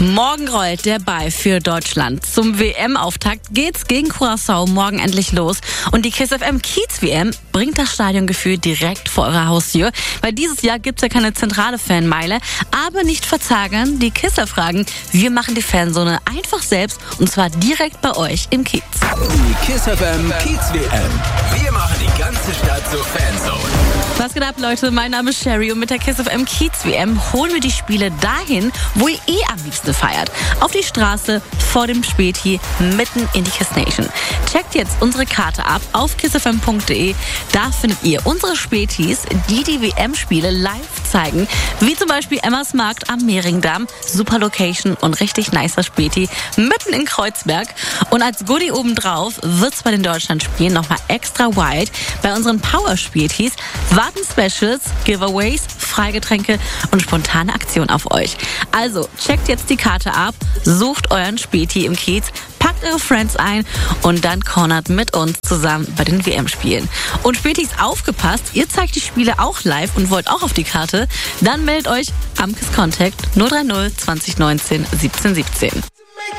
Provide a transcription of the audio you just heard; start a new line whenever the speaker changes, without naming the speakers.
Morgen rollt der Ball für Deutschland. Zum WM-Auftakt geht's gegen Curaçao morgen endlich los. Und die KISS FM Kiez WM bringt das Stadiongefühl direkt vor eurer Haustür. Weil dieses Jahr gibt's ja keine zentrale Fanmeile. Aber nicht verzagen, die Kisser fragen. Wir machen die Fanzone einfach selbst. Und zwar direkt bei euch im Kiez.
Die KISS FM Kiez WM. Wir machen die ganze Stadt zur Fanzone.
Was geht ab, Leute? Mein Name ist Sherry und mit der KISS FM Kiez WM holen wir die Spiele dahin, wo ihr am liebsten feiert. Auf die Straße, vor dem Späti, mitten in die KISS Nation. Checkt jetzt unsere Karte ab auf kissfm.de. Da findet ihr unsere Spätis, die WM-Spiele live zeigen. Wie zum Beispiel Emmas Markt am Mehringdamm. Super Location und richtig nicer Späti mitten in Kreuzberg. Und als Goodie obendrauf wird's bei den Deutschlandspielen nochmal extra wild. Bei unseren Power-Spätis warten Specials, Giveaways, Freigetränke und spontane Aktionen auf euch. Also checkt jetzt die Karte ab, sucht euren Späti im Kiez, packt eure Friends ein und dann cornert mit uns zusammen bei den WM-Spielen. Und Spätis, aufgepasst, ihr zeigt die Spiele auch live und wollt auch auf die Karte, dann meldet euch am KISS Contact 030 2019 17 17.